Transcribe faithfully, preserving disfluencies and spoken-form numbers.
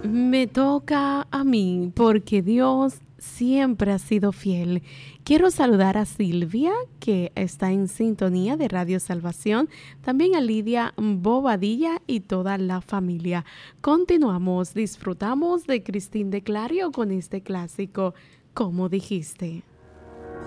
Me toca a mí porque Dios siempre ha sido fiel. Quiero saludar a Silvia, que está en sintonía de Radio Salvación, también a Lidia Bobadilla y toda la familia. Continuamos, disfrutamos de Cristín de Clario con este clásico, como dijiste.